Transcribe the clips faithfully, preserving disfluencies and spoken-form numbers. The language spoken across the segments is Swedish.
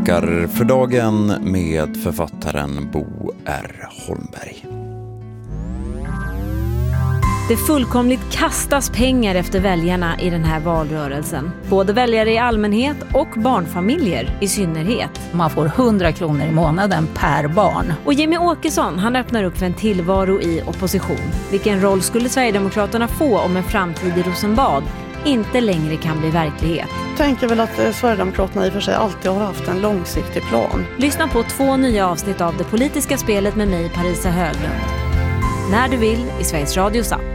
tankar för dagen med författaren Bo R. Holmberg. Det fullkomligt kastas pengar efter väljarna i den här valrörelsen. Både väljare i allmänhet och barnfamiljer i synnerhet. Man får hundra kronor i månaden per barn. Och Jimmy Åkesson, han öppnar upp för en tillvaro i opposition. Vilken roll skulle Sverigedemokraterna få om en framtid i Rosenbad inte längre kan bli verklighet? Jag tänker väl att eh, Sverigedemokraterna i och för sig alltid har haft en långsiktig plan. Lyssna på två nya avsnitt av Det politiska spelet med mig, Parisa Höglund. När du vill i Sveriges Radios app.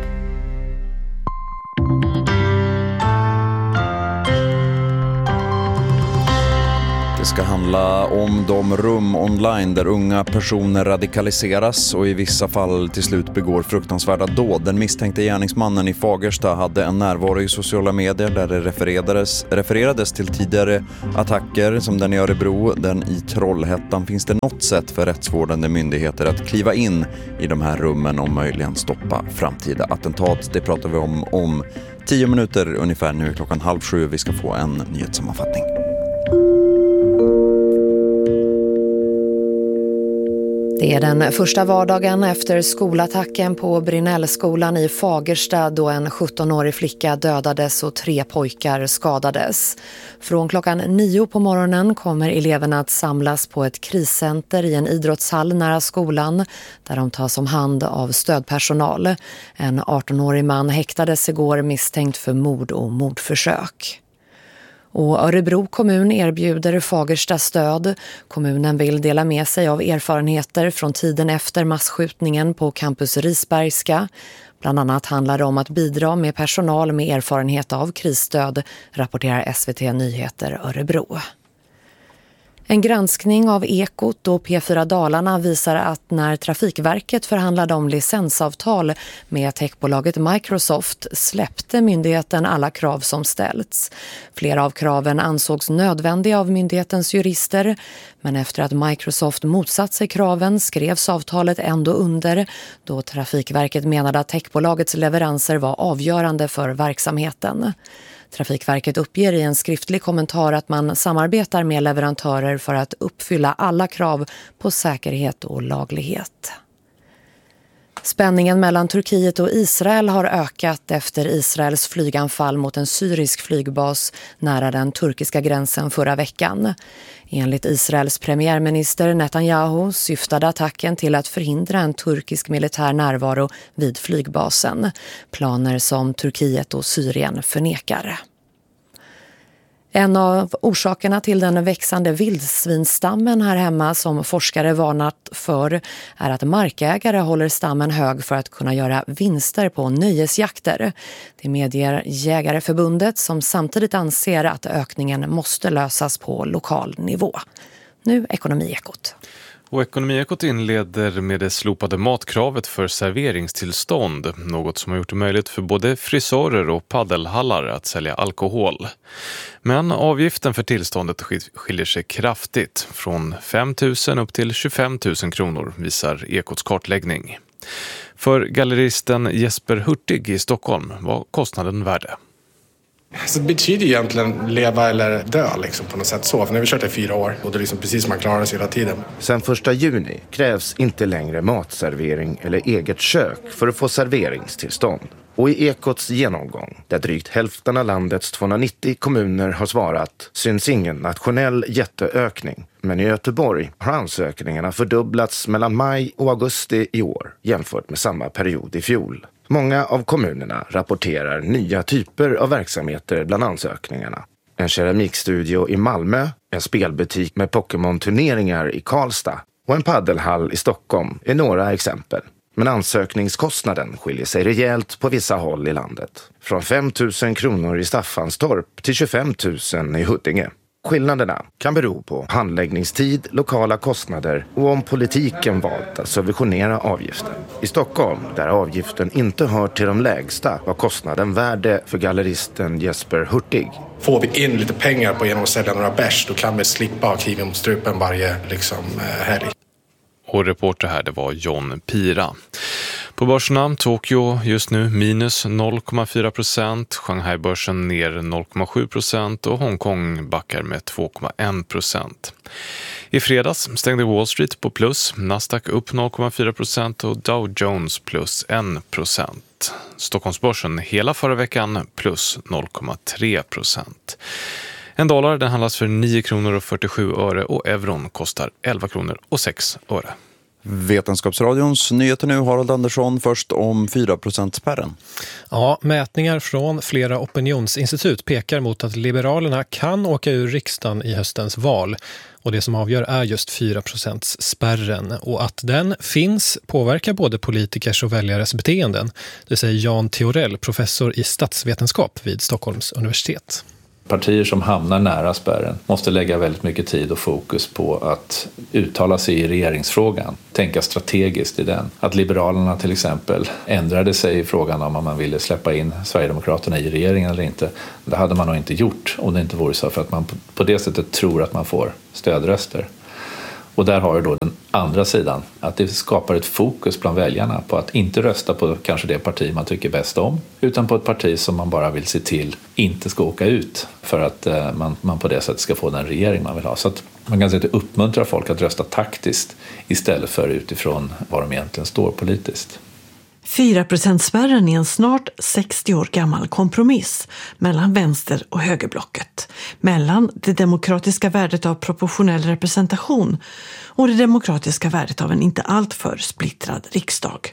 Det ska handla om de rum online där unga personer radikaliseras och i vissa fall till slut begår fruktansvärda dåd. Den misstänkte gärningsmannen i Fagersta hade en närvaro i sociala medier där det refererades, refererades till tidigare attacker som den i Örebro, den i Trollhättan. Finns det något sätt för rättsvårdande myndigheter att kliva in i de här rummen och möjligen stoppa framtida attentat? Det pratar vi om om tio minuter ungefär. Nu är klockan halv sju. Vi ska få en nyhetssammanfattning. Det är den första vardagen efter skolattacken på Brinnellskolan i Fagersta då en sjuttonårig flicka dödades och tre pojkar skadades. Från klockan nio på morgonen kommer eleverna att samlas på ett kriscenter i en idrottshall nära skolan där de tas om hand av stödpersonal. En artonårig man häktades igår misstänkt för mord och mordförsök. Och Örebro kommun erbjuder Fagersta stöd. Kommunen vill dela med sig av erfarenheter från tiden efter massskjutningen på campus Risbergska. Bland annat handlar det om att bidra med personal med erfarenhet av krisstöd, rapporterar S V T Nyheter Örebro. En granskning av Ekot och P fyra Dalarna visar att när Trafikverket förhandlade om licensavtal med techbolaget Microsoft släppte myndigheten alla krav som ställts. Flera av kraven ansågs nödvändiga av myndighetens jurister, men efter att Microsoft motsatt sig kraven skrevs avtalet ändå under då Trafikverket menade att techbolagets leveranser var avgörande för verksamheten. Trafikverket uppger i en skriftlig kommentar att man samarbetar med leverantörer för att uppfylla alla krav på säkerhet och laglighet. Spänningen mellan Turkiet och Israel har ökat efter Israels flyganfall mot en syrisk flygbas nära den turkiska gränsen förra veckan. Enligt Israels premiärminister Netanyahu syftade attacken till att förhindra en turkisk militär närvaro vid flygbasen. Planer som Turkiet och Syrien förnekar. En av orsakerna till den växande vildsvinstammen här hemma som forskare varnat för är att markägare håller stammen hög för att kunna göra vinster på nöjesjakter. Det medger Jägareförbundet som samtidigt anser att ökningen måste lösas på lokal nivå. Nu Ekonomiekot. Och Ekonomiekot inleder med det slopade matkravet för serveringstillstånd, något som har gjort det möjligt för både frisörer och paddelhallar att sälja alkohol. Men avgiften för tillståndet skiljer sig kraftigt, från fem tusen upp till tjugofem tusen kronor, visar Ekots kartläggning. För galleristen Jesper Hurtig i Stockholm var kostnaden värde. Så det betyder egentligen leva eller dö liksom, på något sätt så. För nu har vi kört det i fyra år och det är liksom precis man klarar sig hela tiden. Sen första juni krävs inte längre matservering eller eget kök för att få serveringstillstånd. Och i Ekots genomgång, där drygt hälften av landets tvåhundranittio kommuner har svarat, syns ingen nationell jätteökning. Men i Göteborg har ansökningarna fördubblats mellan maj och augusti i år jämfört med samma period i fjol. Många av kommunerna rapporterar nya typer av verksamheter bland ansökningarna. En keramikstudio i Malmö, en spelbutik med Pokémon-turneringar i Karlstad och en paddelhall i Stockholm är några exempel. Men ansökningskostnaden skiljer sig rejält på vissa håll i landet. Från fem tusen kronor i Staffanstorp till tjugofem tusen i Huddinge. Skillnaderna kan bero på handläggningstid, lokala kostnader och om politiken valt att subventionera avgiften. I Stockholm, där avgiften inte hör till de lägsta, var kostnaden värde för galleristen Jesper Hurtig. Får vi in lite pengar på genom att sälja några bärs, då kan vi slippa ha kniven mot strupen varje liksom, helg. Och reporter här, det var John Pira. På börserna, Tokyo just nu minus noll komma fyra procent, Shanghai-börsen ner noll komma sju procent och Hongkong backar med två komma en procent. I fredags stängde Wall Street på plus, Nasdaq upp noll komma fyra procent och Dow Jones plus en procent. Stockholmsbörsen hela förra veckan plus noll komma tre procent. En dollar den handlas för nio kronor och fyrtiosju öre och euron kostar elva kronor och sex öre. Vetenskapsradions nyheter nu, Harald Andersson, först om fyra procent-spärren. Ja, mätningar från flera opinionsinstitut pekar mot att Liberalerna kan åka ur riksdagen i höstens val. Och det som avgör är just fyra procent-spärren. Och att den finns påverkar både politikers och väljares beteenden. Det säger Jan Theorell, professor i statsvetenskap vid Stockholms universitet. Partier som hamnar nära spärren måste lägga väldigt mycket tid och fokus på att uttala sig i regeringsfrågan, tänka strategiskt i den. Att Liberalerna till exempel ändrade sig i frågan om man ville släppa in Sverigedemokraterna i regeringen eller inte. Det hade man nog inte gjort om det inte vore så, för att man på det sättet tror att man får stödröster. Och där har du då den andra sidan, att det skapar ett fokus bland väljarna på att inte rösta på kanske det parti man tycker bäst om, utan på ett parti som man bara vill se till inte ska åka ut för att man, man på det sättet ska få den regering man vill ha. Så att man kan säga att det uppmuntrar folk att rösta taktiskt istället för utifrån vad de egentligen står politiskt. fyra procent-spärren är en snart sextio år gammal kompromiss mellan vänster- och högerblocket, mellan det demokratiska värdet av proportionell representation och det demokratiska värdet av en inte alltför splittrad riksdag.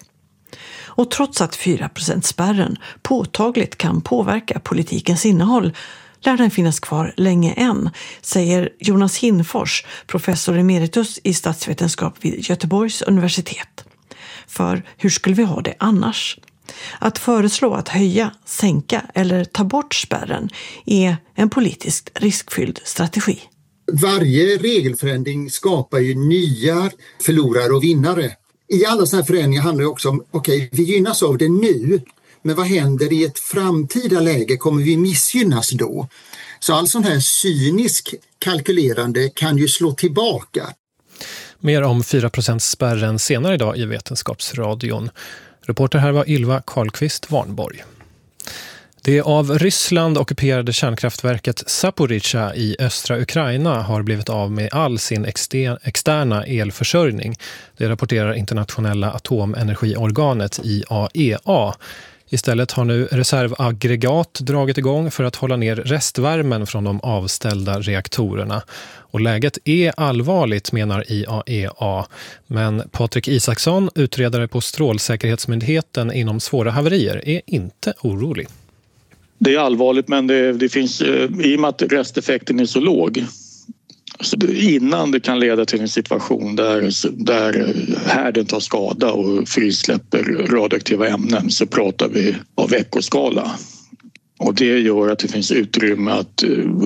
Och trots att fyra procent-spärren påtagligt kan påverka politikens innehåll lär den finnas kvar länge än, säger Jonas Hinfors, professor emeritus i statsvetenskap vid Göteborgs universitet. För hur skulle vi ha det annars? Att föreslå att höja, sänka eller ta bort spärren är en politiskt riskfylld strategi. Varje regelförändring skapar ju nya förlorare och vinnare. I alla sådana här förändringar handlar det också om, okej, okay, vi gynnas av det nu, men vad händer i ett framtida läge? Kommer vi missgynnas då? Så all sån här cynisk kalkylerande kan ju slå tillbaka. Mer om fyra procent-spärren senare idag i Vetenskapsradion. Reporter här var Ylva Karlqvist Varnborg. Det av Ryssland ockuperade kärnkraftverket Zaporizjzja i östra Ukraina har blivit av med all sin externa elförsörjning. Det rapporterar internationella atomenergiorganet I A E A. Istället har nu reservaggregat dragit igång för att hålla ner restvärmen från de avställda reaktorerna. Och läget är allvarligt, menar I A E A. Men Patrik Isaksson, utredare på Strålsäkerhetsmyndigheten inom svåra haverier, är inte orolig. Det är allvarligt, men det, det finns, i och med att resteffekten är så låg, så innan det kan leda till en situation där, där härden tar skada och frisläpper radioaktiva ämnen, så pratar vi av veckoskala. Och det gör att det finns utrymme att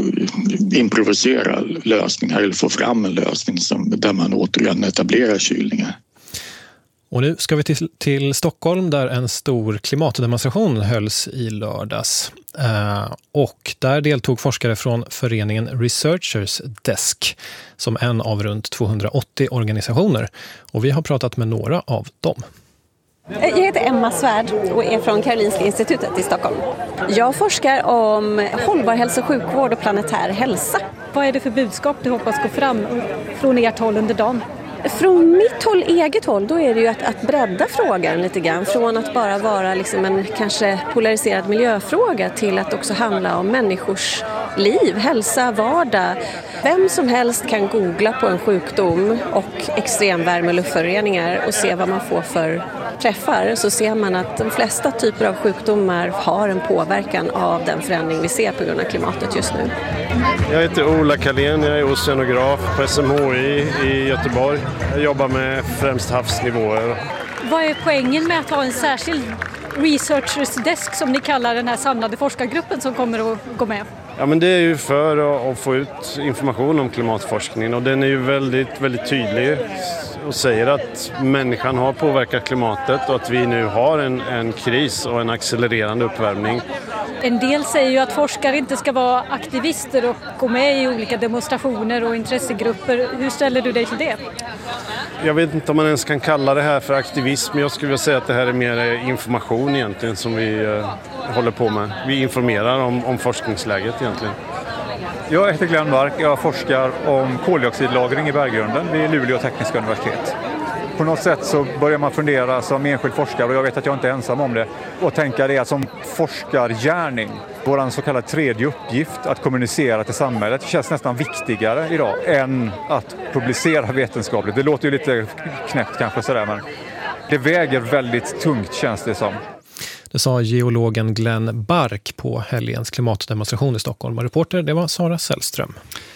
improvisera lösningar eller få fram en lösning som, där man återigen etablerar kylningar. Och nu ska vi till, till Stockholm där en stor klimatdemonstration hölls i lördags. Eh, och där deltog forskare från föreningen Researchers Desk som en av runt tvåhundraåttio organisationer. Och vi har pratat med några av dem. Jag heter Emma Svärd och är från Karolinska institutet i Stockholm. Jag forskar om hållbar hälso- och sjukvård och planetär hälsa. Vad är det för budskap du hoppas gå fram från ert håll under dagen? Från mitt håll, eget håll, då är det ju att, att bredda frågan lite grann. Från att bara vara liksom en kanske polariserad miljöfråga till att också handla om människors liv, hälsa, vardag. Vem som helst kan googla på en sjukdom och extremvärme- och luftföroreningar och se vad man får för träffar. Så ser man att de flesta typer av sjukdomar har en påverkan av den förändring vi ser på grund av klimatet just nu. Jag heter Ola Kalén, jag är oceanograf på S M H I i Göteborg. Jag jobbar med främst havsnivåer. Vad är poängen med att ha en särskild Researchers Desk som ni kallar den här samlade forskargruppen som kommer att gå med? Ja, men det är ju för att få ut information om klimatforskningen, och den är ju väldigt, väldigt tydlig och säger att människan har påverkat klimatet och att vi nu har en, en kris och en accelererande uppvärmning En del säger ju att forskare inte ska vara aktivister och gå med i olika demonstrationer och intressegrupper. Hur ställer du dig till det? Jag vet inte om man ens kan kalla det här för aktivism. Jag skulle vilja säga att det här är mer information egentligen som vi eh, håller på med. Vi informerar om, om forskningsläget egentligen. Jag heter Glenn Bark, jag forskar om koldioxidlagring i berggrunden vid Luleå tekniska universitet. På något sätt så börjar man fundera som enskild forskare, och jag vet att jag inte är ensam om det, och tänka det som forskargärning. Vår så kallade tredje uppgift, att kommunicera till samhället, känns nästan viktigare idag än att publicera vetenskapligt. Det låter ju lite knäppt kanske sådär, men det väger väldigt tungt, känns det som. Det sa geologen Glenn Bark på helgens klimatdemonstration i Stockholm. Och reporter, det var Sara Sällström.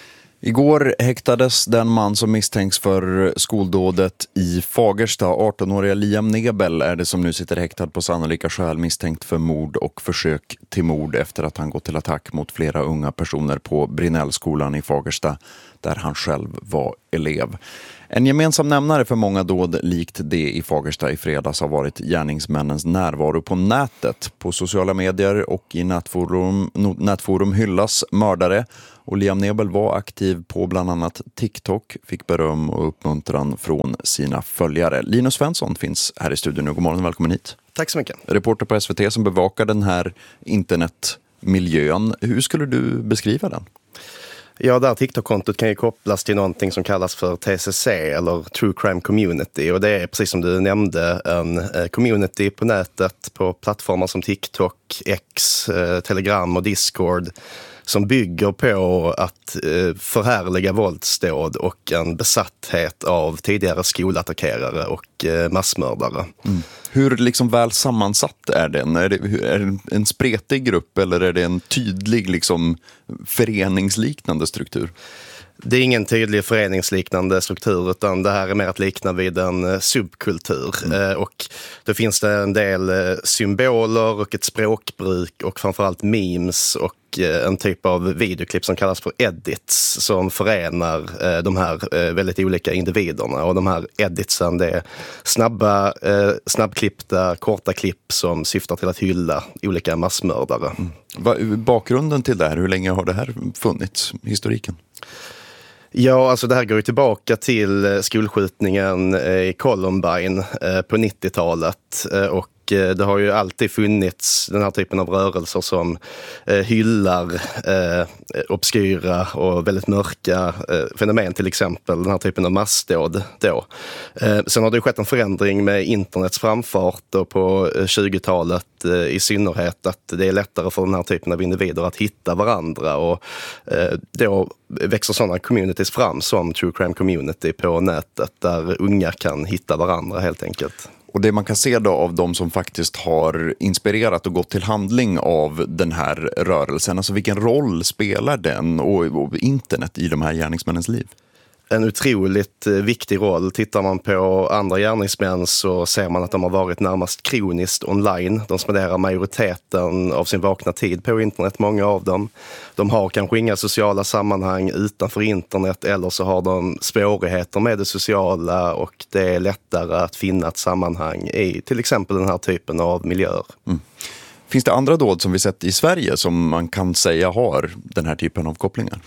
Igår häktades den man som misstänks för skoldådet i Fagersta. arton-åriga Liam Nebel är det som nu sitter häktad på sannolika skäl, misstänkt för mord och försök till mord efter att han gått till attack mot flera unga personer på Brinellskolan i Fagersta, där han själv var elev. En gemensam nämnare för många dåd likt det i Fagersta i fredags har varit gärningsmännens närvaro på nätet. På sociala medier och i nätforum, nätforum hyllas mördare, och Liam Nebel var aktiv på bland annat TikTok, fick beröm och uppmuntran från sina följare. Linus Svensson finns här i studion nu. God morgon och välkommen hit. Tack så mycket. Reporter på S V T som bevakar den här internetmiljön. Hur skulle du beskriva den? Ja, det här TikTok-kontot kan ju kopplas till någonting som kallas för T C C eller True Crime Community, och det är precis som du nämnde en community på nätet på plattformar som TikTok, X, Telegram och Discord som bygger på att förhärliga våldsdåd och en besatthet av tidigare skolattackerare och massmördare. Mm. Hur liksom väl sammansatt är den? Är det, är det en spretig grupp eller är det en tydlig liksom föreningsliknande struktur? Det är ingen tydlig föreningsliknande struktur, utan det här är mer att likna vid en subkultur. Mm. Och då finns det en del symboler och ett språkbruk och framförallt memes och en typ av videoklipp som kallas för edits som förenar de här väldigt olika individerna. Och de här editsen, det är snabba, snabbklippta, korta klipp som syftar till att hylla olika massmördare. Mm. Bakgrunden till det här, hur länge har det här funnits, historiken? Ja, alltså det här går ju tillbaka till skolskjutningen i Columbine på nittiotalet, och det har ju alltid funnits den här typen av rörelser som hyllar eh, obskyra och väldigt mörka eh, fenomen, till exempel den här typen av massdåd då. Eh, sen har det skett en förändring med internets framfart och på tjugotalet eh, i synnerhet, att det är lättare för den här typen av individer att hitta varandra, och eh, då växer sådana communities fram som True Crime Community på nätet där unga kan hitta varandra helt enkelt. Och det man kan se då av de som faktiskt har inspirerat och gått till handling av den här rörelsen, alltså vilken roll spelar den och, och internet i de här gärningsmännens liv? En otroligt viktig roll. Tittar man på andra gärningsmän så ser man att de har varit närmast kroniskt online. De spenderar majoriteten av sin vakna tid på internet, många av dem. De har kanske inga sociala sammanhang utanför internet, eller så har de svårigheter med det sociala och det är lättare att finna ett sammanhang i till exempel den här typen av miljöer. Mm. Finns det andra dåd som vi sett i Sverige som man kan säga har den här typen av kopplingar?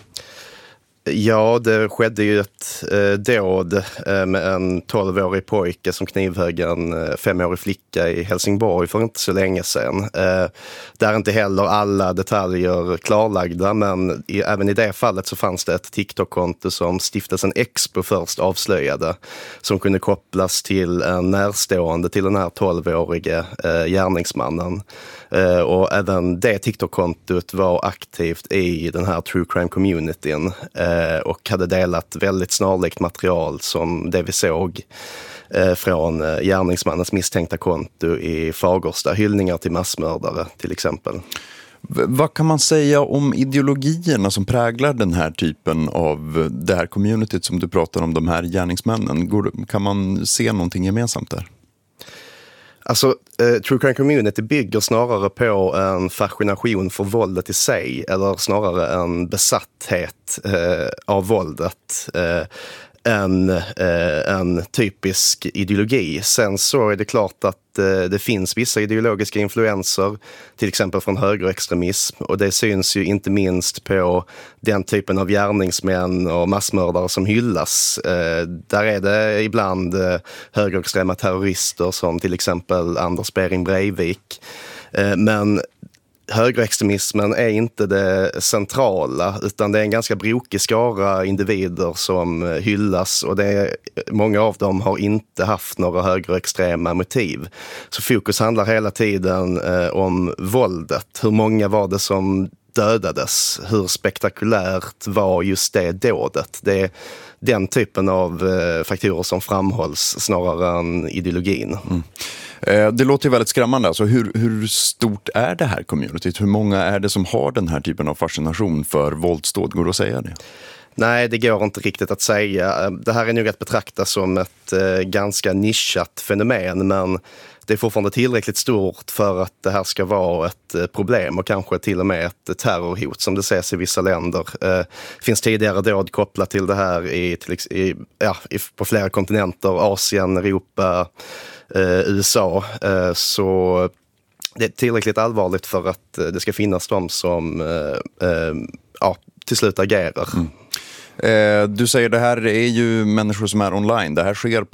Ja, det skedde ju ett eh, dåd eh, med en tolvårig pojke som knivhögg en eh, femårig flicka i Helsingborg för inte så länge sedan. Eh, där är inte heller alla detaljer klarlagda, men i, även i det fallet så fanns det ett TikTok-konto som Stiftelsen Expo först avslöjade, som kunde kopplas till en närstående till den här tolvårige eh, gärningsmannen. Uh, och även det TikTok-kontot var aktivt i den här True Crime-communityn uh, och hade delat väldigt snarlikt material som det vi såg uh, från uh, gärningsmannens misstänkta konto i Fagersta, hyllningar till massmördare till exempel. V- vad kan man säga om ideologierna som präglar den här typen av det här communityt som du pratar om, de här gärningsmännen? Går, kan man se någonting gemensamt där? Alltså, eh, True Crime Community bygger snarare på en fascination för våldet i sig, eller snarare en besatthet eh, av våldet. Eh, en, eh, en typisk ideologi. Sen så är det klart att eh, det finns vissa ideologiska influenser, till exempel från högerextremism, och det syns ju inte minst på den typen av gärningsmän och massmördare som hyllas. Eh, där är det ibland eh, högerextrema terrorister som till exempel Anders Behring Breivik. Eh, men högerextremismen är inte det centrala, utan det är en ganska brokig skara individer som hyllas, och det är, många av dem har inte haft några högerextrema motiv. Så fokus handlar hela tiden eh, om våldet. Hur många var det som dödades? Hur spektakulärt var just det dådet? Det är den typen av eh, faktorer som framhålls snarare än ideologin. Mm. Det låter ju väldigt skrämmande. Alltså hur, hur stort är det här communityt? Hur många är det som har den här typen av fascination för våldsdåd? Går det att säga det? Nej, det går inte riktigt att säga. Det här är nog att betrakta som ett eh, ganska nischat fenomen, men det är fortfarande tillräckligt stort för att det här ska vara ett eh, problem och kanske till och med ett terrorhot som det ses i vissa länder. Eh, det finns tidigare dåd kopplat till det här i, till, i, ja, i, på flera kontinenter, Asien, Europa, eh, U S A. Eh, så det är tillräckligt allvarligt för att eh, det ska finnas de som eh, eh, ja, till slut agerar. Mm. Du säger det här är ju människor som är online. Det här sker